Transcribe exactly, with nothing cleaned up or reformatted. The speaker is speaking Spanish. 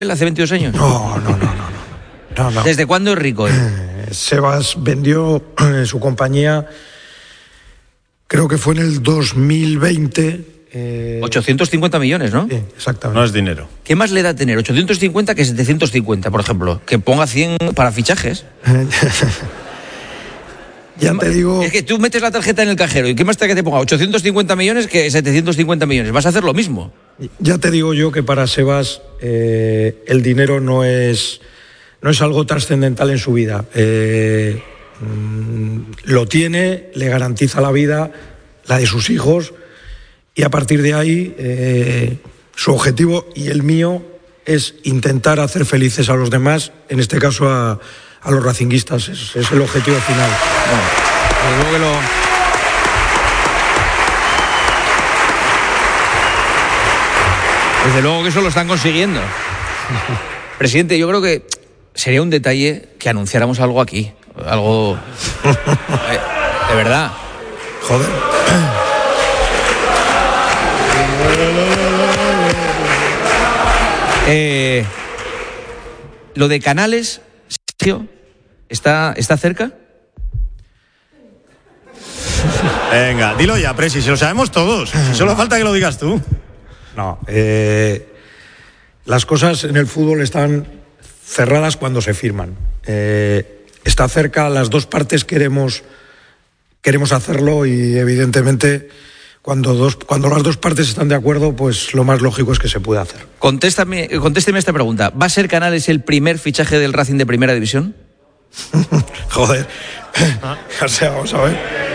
hace veintidós años? No, no, no, no. no, no. ¿Desde cuándo es rico él? Eh, Sebas vendió eh, su compañía, creo que fue en el dos mil veinte. Eh... ochocientos cincuenta millones, ¿no? Sí, exactamente. No es dinero. ¿Qué más le da tener ochocientos cincuenta que setecientos cincuenta, por ejemplo? Que ponga cien para fichajes. Ya te digo... Es que tú metes la tarjeta en el cajero y ¿qué más te da que te ponga ochocientos cincuenta millones que setecientos cincuenta millones? Vas a hacer lo mismo. Ya te digo yo que para Sebas eh, el dinero no es, no es algo trascendental en su vida. Eh, mm, lo tiene, le garantiza la vida, la de sus hijos, y a partir de ahí eh, su objetivo y el mío es intentar hacer felices a los demás, en este caso a... a los racinguistas, es, es el objetivo final. Bueno, desde luego que lo... Desde luego que eso lo están consiguiendo. Presidente, yo creo que sería un detalle que anunciáramos algo aquí. Algo... Eh, de verdad. Joder. Eh, lo de Canales... ¿Está, ¿Está cerca? Venga, dilo ya, Presi, si lo sabemos todos. Si solo falta que lo digas tú. No, eh, las cosas en el fútbol están cerradas cuando se firman. Eh, está cerca, las dos partes queremos, queremos hacerlo y evidentemente cuando, dos, cuando las dos partes están de acuerdo, pues lo más lógico es que se pueda hacer. Contéstame, contésteme esta pregunta. ¿Va a ser Canales el primer fichaje del Racing de Primera División? Joder. O sea, vamos a ver.